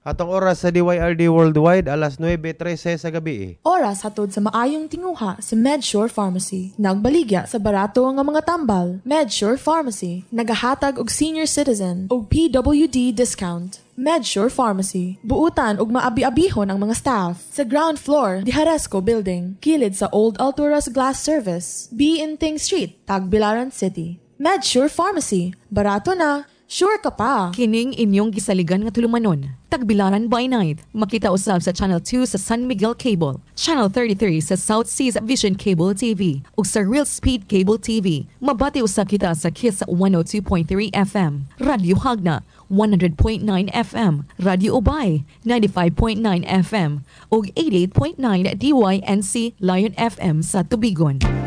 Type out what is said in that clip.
Atong oras sa DYRD Worldwide, alas 9:13 sa gabi. Oras hatod sa maayong tinguha sa MedSure Pharmacy. Nagbaligya sa barato nga mga tambal. MedSure Pharmacy, nagahatag og senior citizen og PWD discount. MedSure Pharmacy, buutan og maabi-abihon ang mga staff. Sa ground floor, di Haresco Building, kilid sa Old Alturas Glass Service, B. Inting Street, Tagbilaran City. MedSure Pharmacy, barato na, sure ka pa. Kining inyong gisaligan nga tulumanon. Tagbilaran by night. Makita usab sa Channel 2 sa San Miguel Cable, Channel 33 sa South Seas Vision Cable TV, ug sa Real Speed Cable TV. Mabati usab kita sa Kiss 102.3 FM, Radyo Hagna 100.9 FM, Radyo Ubay 95.9 FM, ug 88.9 DYNC Lion FM sa Tubigon.